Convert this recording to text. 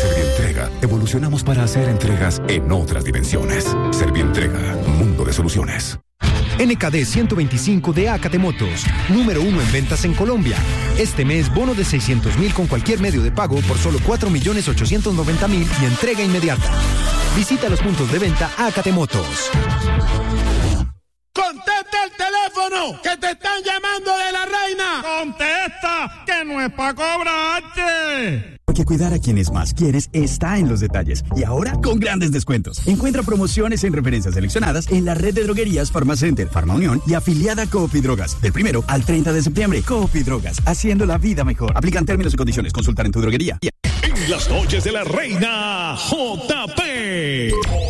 Servientrega, evolucionamos para hacer entregas en otras dimensiones. Servientrega, mundo de soluciones. NKD 125 de Acate Motos, número 1 en ventas en Colombia. Este mes, bono de 600.000 con cualquier medio de pago por solo 4.890.000 y entrega inmediata. Visita los puntos de venta Acate Motos. ¡Contesta el teléfono! ¡Que te están llamando de la Reina! ¡Contesta! ¡Que no es para cobrarte! Porque cuidar a quienes más quieres está en los detalles. Y ahora con grandes descuentos. Encuentra promociones en referencias seleccionadas en la red de droguerías Farmacenter, Farmaunión y afiliada Coop y Drogas. Del 1 al 30 de septiembre, Coop y Drogas, haciendo la vida mejor. Aplican términos y condiciones. Consultar en tu droguería. En las noches de la Reina, JP.